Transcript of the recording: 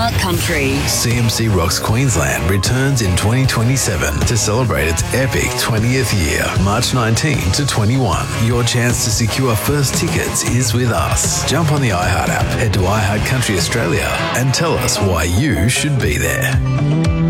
iHeart Country. CMC Rocks Queensland returns in 2027 to celebrate its epic 20th year, March 19 to 21. Your chance to secure first tickets is with us. Jump on the iHeart app, head to iHeart Country Australia and tell us why you should be there.